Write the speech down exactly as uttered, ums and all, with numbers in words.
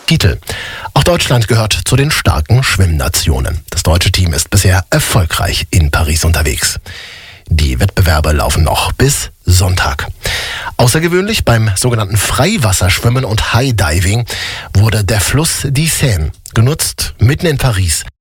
Titel. Auch Deutschland gehört zu den starken Schwimmnationen. Das deutsche Team ist bisher erfolgreich in Paris unterwegs. Die Wettbewerbe laufen noch bis Sonntag. Außergewöhnlich beim sogenannten Freiwasserschwimmen und High Diving wurde der Fluss die Seine genutzt, mitten in Paris.